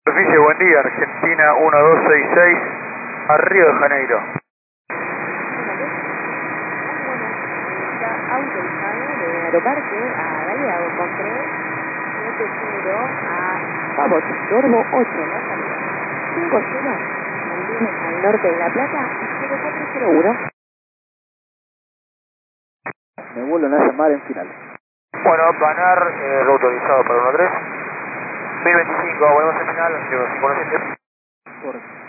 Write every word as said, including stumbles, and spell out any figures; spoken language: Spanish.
Superficie, buen día, Argentina uno dos seis seis, a Río de Janeiro. Está autorizado de Aeroparque a Galeado con tres siete cero a Pavos, Dormo ocho, la salida cinco cero, mantiene al norte de La Plata cero cuatro cero uno. Me vuelo en ese mar en final. Bueno, Banar, eh, autorizado para uno tres. mil veinticinco, volvemos al final, llego cinco siete. Correcto.